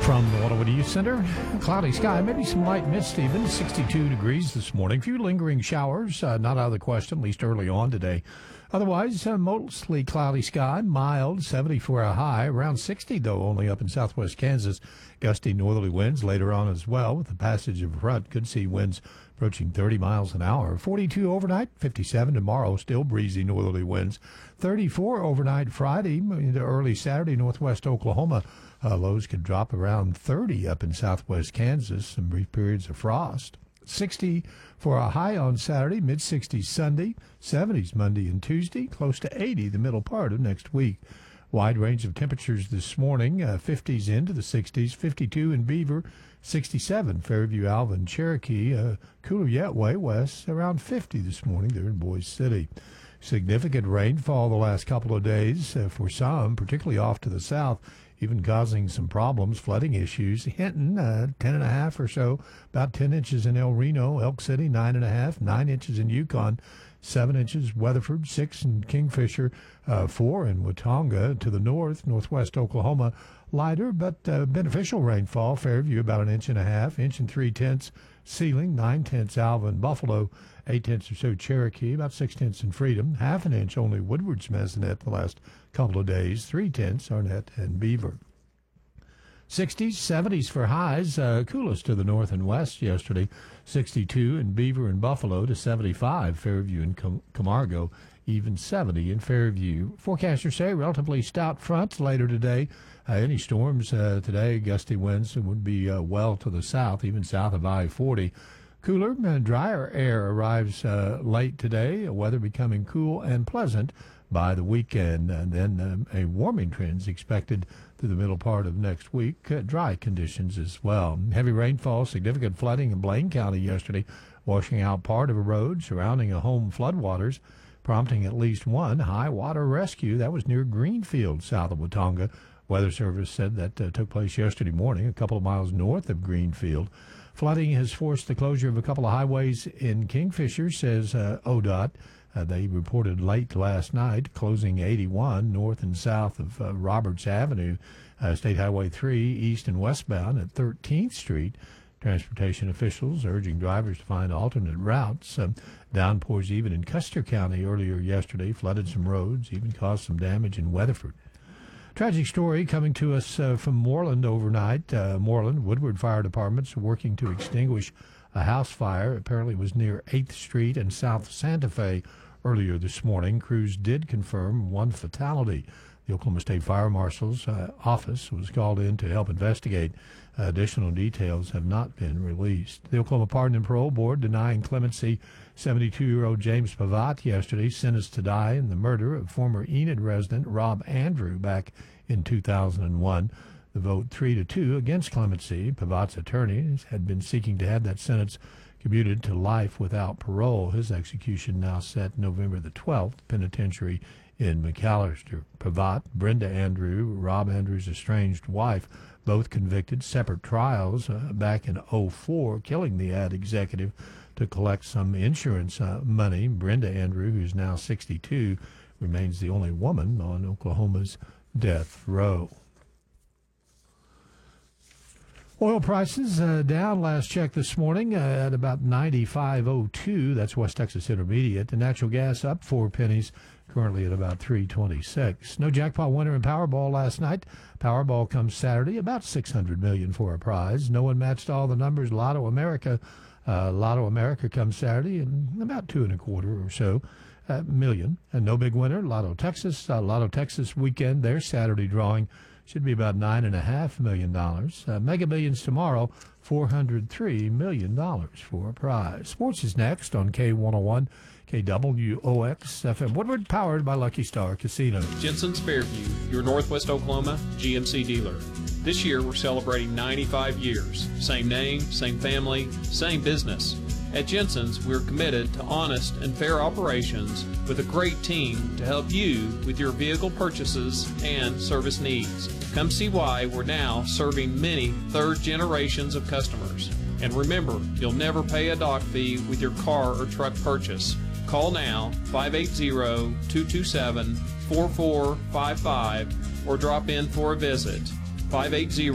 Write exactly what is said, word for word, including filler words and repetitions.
From the Waterwood Youth Center, cloudy sky, maybe some light mist even, sixty-two degrees this morning. A few lingering showers, uh, not out of the question, at least early on today. Otherwise, uh, mostly cloudy sky, mild, seventy for a high. Around sixty, though, only up in southwest Kansas. Gusty northerly winds later on as well. With the passage of a front, could see winds approaching thirty miles an hour. forty-two overnight, fifty-seven tomorrow, still breezy northerly winds. thirty-four overnight Friday into early Saturday, northwest Oklahoma. Uh, lows could drop around thirty up in southwest Kansas, some brief periods of frost. sixty for a high on Saturday, mid-sixties Sunday, seventies Monday and Tuesday, close to eighty the middle part of next week. Wide range of temperatures this morning, uh, fifties into the sixties, fifty-two in Beaver, sixty-seven Fairview, Alvin, Cherokee, uh, cooler yet way west, around fifty this morning there in Boise City. Significant rainfall the last couple of days uh, for some, particularly off to the south, even causing some problems, flooding issues. Hinton, uh, ten and a half or so, about ten inches in El Reno, Elk City, nine and a half, nine inches in Yukon, seven inches Weatherford, six in Kingfisher, uh, four in Watonga. To the north, northwest Oklahoma, lighter but uh, beneficial rainfall. Fairview about an inch and a half, inch and three tenths. Sealing, nine tenths Alvin, Buffalo, eight tenths or so Cherokee, about six tenths in Freedom, half an inch only Woodward's Mazinet the last couple of days, three tenths Arnett and Beaver. sixties, seventies for highs, uh, coolest to the north and west yesterday, sixty-two in Beaver and Buffalo to seventy-five Fairview and Com- Camargo, even seventy in Fairview. Forecasters say relatively stout fronts later today. Uh, any storms uh, today, gusty winds would be uh, well to the south, even south of I forty. Cooler and drier air arrives uh, late today, weather becoming cool and pleasant by the weekend, and then um, a warming trend is expected through the middle part of next week. Uh, dry conditions as well. Heavy rainfall, significant flooding in Blaine County yesterday, washing out part of a road surrounding a home floodwaters, prompting at least one high water rescue. That was near Greenfield, south of Watonga. Weather Service said that uh, took place yesterday morning, a couple of miles north of Greenfield. Flooding has forced the closure of a couple of highways in Kingfisher, says uh, O D O T. Uh, they reported late last night, closing eighty-one north and south of uh, Roberts Avenue, uh, State Highway three, east and westbound at thirteenth Street. Transportation officials urging drivers to find alternate routes. Um, downpours even in Custer County earlier yesterday flooded some roads, even caused some damage in Weatherford. Tragic story coming to us uh, from Moreland overnight. Uh, Moreland, Woodward Fire Departments working to extinguish a house fire. Apparently it was near eighth Street and South Santa Fe earlier this morning. Crews did confirm one fatality. The Oklahoma State Fire Marshal's uh, office was called in to help investigate. Uh, additional details have not been released. The Oklahoma Pardon and Parole Board denying clemency seventy-two-year-old James Pavat yesterday, sentenced to die in the murder of former Enid resident Rob Andrew back in two thousand one. The vote three to two against clemency. Pavat's attorneys had been seeking to have that sentence commuted to life without parole. His execution now set November the twelfth, penitentiary in McAllister. Pavat, Brenda Andrew, Rob Andrew's estranged wife, both convicted, separate trials uh, back in oh four, killing the ad executive to collect some insurance uh, money. Brenda Andrew, who's now sixty-two, remains the only woman on Oklahoma's death row. Oil prices uh, down last check this morning uh, at about ninety-five oh two. That's West Texas Intermediate. The natural gas up four pennies, currently at about three twenty-six. No jackpot winner in Powerball last night. Powerball comes Saturday, about six hundred million dollars for a prize. No one matched all the numbers. Lotto America, uh, Lotto America comes Saturday, and about two and a quarter or so uh, million. And no big winner. Lotto Texas, uh, Lotto Texas weekend. Their Saturday drawing should be about nine and a half million dollars. Uh, Mega Millions tomorrow, four hundred three million dollars for a prize. Sports is next on K one oh one, K W O X F M. Woodward, powered by Lucky Star Casino. Jensen's Fairview, your Northwest Oklahoma G M C dealer. This year we're celebrating ninety-five years. Same name, same family, same business. At Jensen's, we're committed to honest and fair operations with a great team to help you with your vehicle purchases and service needs. Come see why we're now serving many third generations of customers. And remember, you'll never pay a dock fee with your car or truck purchase. Call now, five eight zero, two two seven, four four five five, or drop in for a visit, five eight zero